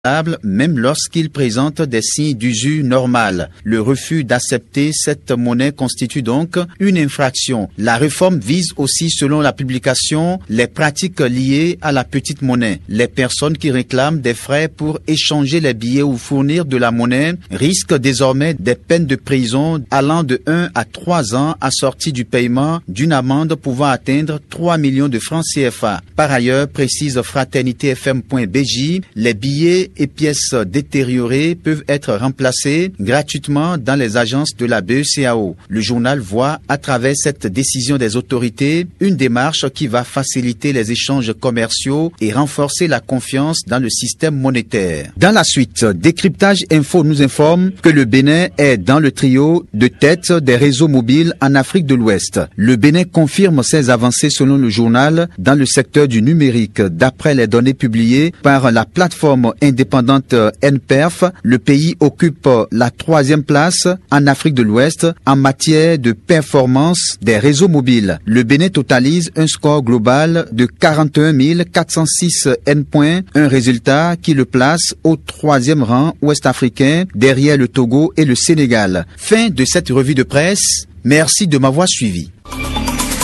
même lorsqu'il présente des signes d'usure normal. Le refus d'accepter cette monnaie constitue donc une infraction. La réforme vise aussi, selon la publication, les pratiques liées à la petite monnaie. Les personnes qui réclament des frais pour échanger les billets ou fournir de la monnaie risquent désormais des peines de prison allant de 1 à 3 ans assorties du paiement d'une amende pouvant atteindre 3 millions de francs CFA. Par ailleurs, précise fraternité-fm.bj, les billets et pièces détériorées peuvent être remplacées gratuitement dans les agences de la BECAO. Le journal voit à travers cette décision des autorités une démarche qui va faciliter les échanges commerciaux et renforcer la confiance dans le système monétaire. Dans la suite, Décryptage Info nous informe que le Bénin est dans le trio de tête des réseaux mobiles en Afrique de l'Ouest. Le Bénin confirme ses avancées selon le journal dans le secteur du numérique. D'après les données publiées par la plateforme indépendante NPerf, le pays occupe la 3e place en Afrique de l'Ouest en matière de performance des réseaux mobiles. Le Bénin totalise un score global de 41 406 endpoints, un résultat qui le place au 3e rang ouest-africain derrière le Togo et le Sénégal. Fin de cette revue de presse. Merci de m'avoir suivi.